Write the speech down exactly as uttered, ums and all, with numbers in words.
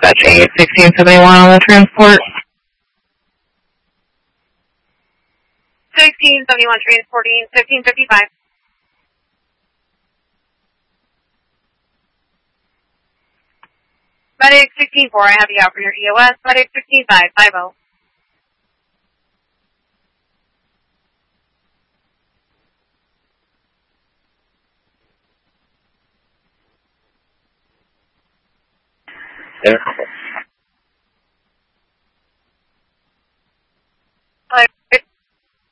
dispatching sixteen seventy-one on the transport. sixteen seventy-one transporting fifteen fifty-five. Medic sixteen four, I have you out for your E O S. Medic sixteen five fifty. Yeah.